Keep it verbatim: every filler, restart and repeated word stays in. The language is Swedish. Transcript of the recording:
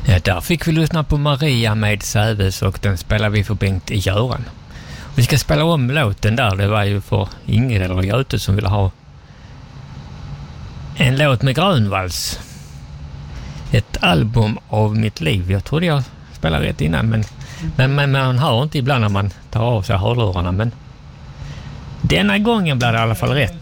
Ja, där fick vi lyssna på Maria med Säves och den spelar vi för Bengt Göran. Vi ska spela om låten där, det var ju för Ingrid eller Göte som ville ha en låt med Grönvalls. Ett album av mitt liv. Jag trodde jag spelade rätt innan, men, men, men man hör inte ibland när man tar av sig hörlurarna, men denna gången blev det i alla fall rätt.